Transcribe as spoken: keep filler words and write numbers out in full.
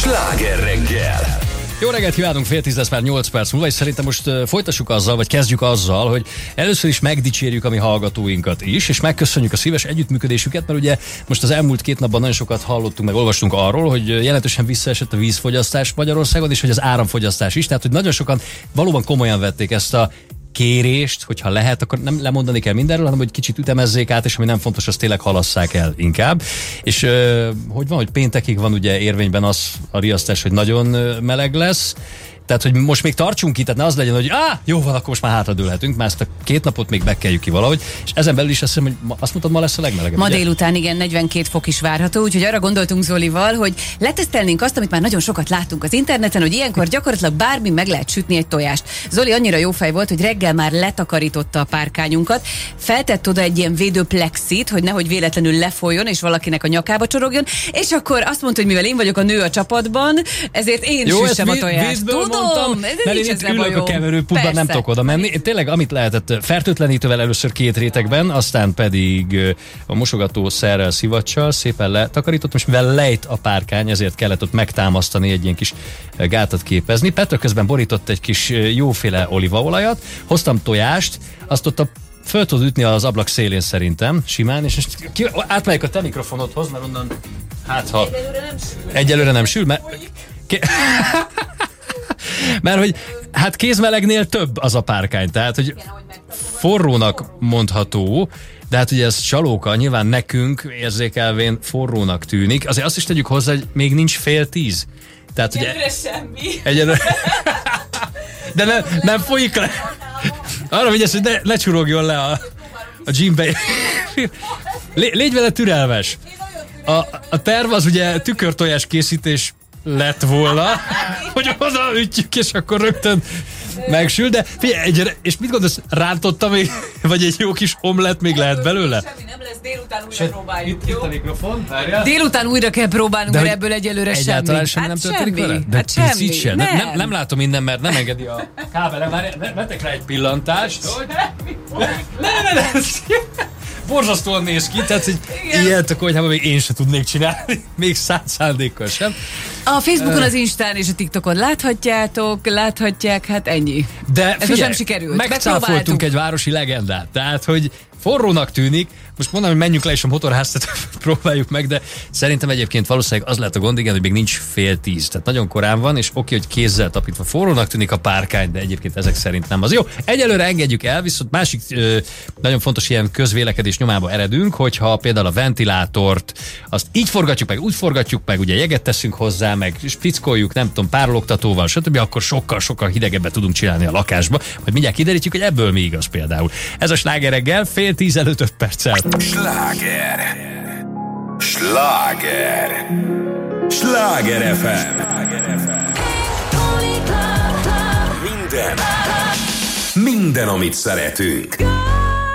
Sláger reggel! Jó reggelt kívánunk, fél tíz lesz már nyolc perc múlva, és szerintem most uh, folytassuk azzal, vagy kezdjük azzal, hogy először is megdicsérjük a mi hallgatóinkat is, és megköszönjük a szíves együttműködésüket, mert ugye most az elmúlt két napban nagyon sokat hallottunk, meg olvastunk arról, hogy jelentősen visszaesett a vízfogyasztás Magyarországon, és hogy az áramfogyasztás is, tehát hogy nagyon sokan valóban komolyan vették ezt a kérést, hogyha lehet, akkor nem lemondani kell mindenről, hanem hogy kicsit ütemezzék át, és ami nem fontos, azt tényleg halasszák el inkább. És ö, hogy van, hogy péntekig van ugye érvényben az a riasztás, hogy nagyon meleg lesz, tehát, hogy most még tartsunk ki, tehát ne az legyen, hogy á, jó van, akkor most már hátradőlhetünk, már ezt a két napot még bekeljük ki valahogy, és ezen belül is azt hiszem, hogy ma, azt mondtad, ma lesz a legmelegebb. Ma ugye? délután igen, negyvenkét fok is várható, úgyhogy arra gondoltunk Zolival, hogy letesztelnénk azt, amit már nagyon sokat láttunk az interneten, hogy ilyenkor gyakorlatilag bármi meg lehet sütni egy tojást. Zoli annyira jó fej volt, hogy reggel már letakarította a párkányunkat, feltett oda egy ilyen védőplexit, hogy nehogy véletlenül lefolyjon és valakinek a nyakába csorogjon, és akkor azt mondta, hogy mivel én vagyok a nő a csapatban, ezért én jó, süssem a tojást. Mondtam, mert én itt ülök a keverőpultban, nem tudok oda menni. Én tényleg, amit lehetett, fertőtlenítővel először két rétegben, aztán pedig a mosogatószerrel, szivacsal szépen letakarítottam, és mivel lejt a párkány, ezért kellett ott megtámasztani, egy ilyen kis gátat képezni. Petra közben borított egy kis jóféle olívaolajat, hoztam tojást, azt ott a föl tudod ütni az ablak szélén szerintem, simán, és most ki, átmegyek a te mikrofonodhoz, mert onnan, hát ha... Egyelőre nem sül. Egyelőre nem sül, mert... Mert hogy hát kézmelegnél több az a párkány, tehát hogy forrónak mondható, de hát ugye ez csalóka, nyilván nekünk érzékelvén forrónak tűnik. Azért azt is tegyük hozzá, hogy még nincs fél tíz. Tehát ugye... Egyelőre semmi. Egyelőre... De nem, nem folyik le. Arra vigyázz, hogy ne, ne csurogjon le a, a gymbe. Lé, légy vele türelmes. A, a terv az ugye tükörtojás készítés lett volna, hogy odaütjük, és akkor rögtön megsül, de figyelj, egy, és mit gondolsz, rántotta még, vagy egy jó kis omlett még lehet belőle? Semmi nem lesz, délután újra Se, próbáljuk, itt, jó? Itt a mikrofon, várjál. Délután újra kell próbálnunk, mert ebből egyelőre semmi. Egyáltalán semmi hát nem történik semmi. vele? De hát picit semmi. sem. Nem. Nem, nem, nem látom innen, mert nem engedi a kábele. Várjál, vettek rá egy pillantást. Ne, ne, ne, ne. Borzasztóan néz ki, tehát hogy ilyet a konyhában még én sem tudnék csinálni, még száz szándékkal sem. A Facebookon, az Instán és a TikTokon láthatjátok, láthatják, hát ennyi. De ez figyelj, nem sikerült. megcáfoltunk egy városi legendát, tehát hogy forrónak tűnik, most mondom, hogy menjünk le és a motorházat próbáljuk meg, de szerintem egyébként valószínűleg az lehet a gond, igen, hogy még nincs fél tíz, tehát nagyon korán van, és oké, hogy kézzel tapintva forrónak tűnik a párkány, de egyébként ezek szerint nem az. Jó, egyelőre engedjük el, viszont másik ö, nagyon fontos ilyen közvélekedés nyomába eredünk, hogyha például a ventilátort, azt így forgatjuk meg, úgy forgatjuk meg, ugye jeget teszünk hozzá, meg sprickoljuk, nem tudom, párologtatóval, stb., akkor sokkal-sokkal hidegebbet tudunk csinálni a lakásba, majd mindjárt kiderítjük, hogy ebből mi igaz például. Ez a Sláger reggel, fél tíz előtt öt perccel. Sláger. Sláger. Sláger ef em. Minden. Minden, amit szeretünk.